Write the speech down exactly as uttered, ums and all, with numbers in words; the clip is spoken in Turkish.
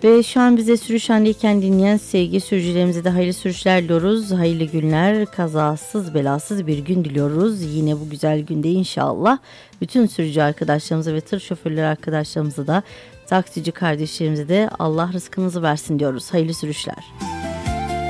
Ve şu an bize sürüş halindeyken dinleyen sevgili sürücülerimize de hayırlı sürüşler diliyoruz. Hayırlı günler, kazasız belasız bir gün diliyoruz. Yine bu güzel günde inşallah bütün sürücü arkadaşlarımıza ve tır şoförleri arkadaşlarımıza da taksici kardeşlerimize de Allah rızkınızı versin diyoruz. Hayırlı sürüşler.